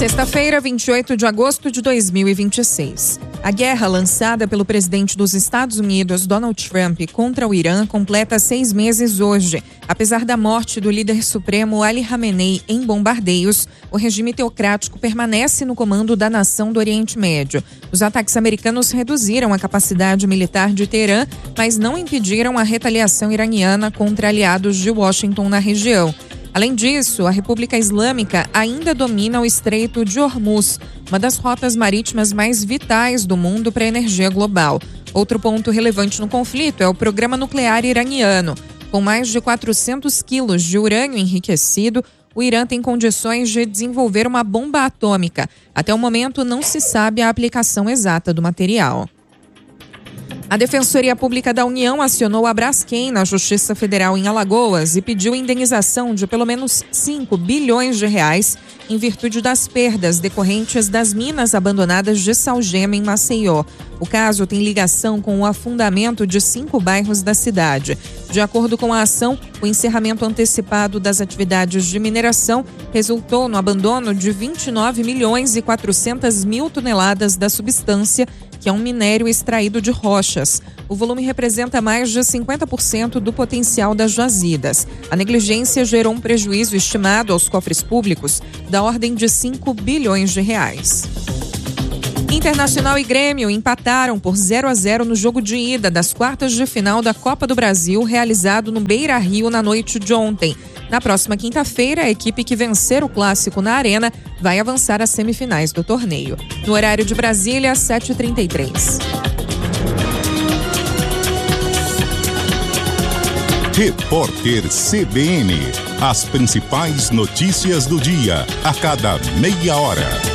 Sexta-feira, 28 de agosto de 2026. A guerra lançada pelo presidente dos Estados Unidos, Donald Trump, contra o Irã completa 6 meses hoje. Apesar da morte do líder supremo Ali Khamenei em bombardeios, o regime teocrático permanece no comando da nação do Oriente Médio. Os ataques americanos reduziram a capacidade militar de Teherã, mas não impediram a retaliação iraniana contra aliados de Washington na região. Além disso, a República Islâmica ainda domina o Estreito de Hormuz, uma das rotas marítimas mais vitais do mundo para a energia global. Outro ponto relevante no conflito é o programa nuclear iraniano. Com mais de 400 quilos de urânio enriquecido, o Irã tem condições de desenvolver uma bomba atômica. Até o momento, não se sabe a aplicação exata do material. A Defensoria Pública da União acionou a Braskem na Justiça Federal em Alagoas e pediu indenização de pelo menos 5 bilhões de reais em virtude das perdas decorrentes das minas abandonadas de Salgema, em Maceió. O caso tem ligação com o afundamento de 5 bairros da cidade. De acordo com a ação, o encerramento antecipado das atividades de mineração resultou no abandono de 29 milhões e 400 mil toneladas da substância, que é um minério extraído de rochas. O volume representa mais de 50% do potencial das jazidas. A negligência gerou um prejuízo estimado aos cofres públicos da ordem de 5 bilhões de reais. Internacional e Grêmio empataram por 0-0 no jogo de ida das quartas de final da Copa do Brasil, realizado no Beira-Rio na noite de ontem. Na próxima quinta-feira, a equipe que vencer o clássico na Arena vai avançar às semifinais do torneio. No horário de Brasília, 7h33. Repórter CBN. As principais notícias do dia, a cada meia hora.